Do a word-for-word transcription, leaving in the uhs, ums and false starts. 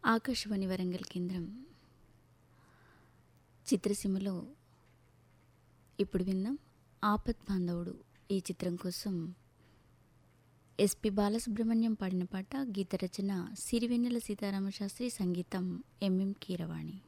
ఆకాశవాణి వరంగల్ కేంద్రం చిత్రసీమలో ఇప్పుడు విన్నాం ఆపత్ బాంధవుడు ఈ చిత్రం కోసం ఎస్పి బాలసుబ్రహ్మణ్యం పాడిన పాట. గీత రచన సిరివెన్నెల సీతారామశాస్త్రి, సంగీతం ఎంఎం కీరవాణి.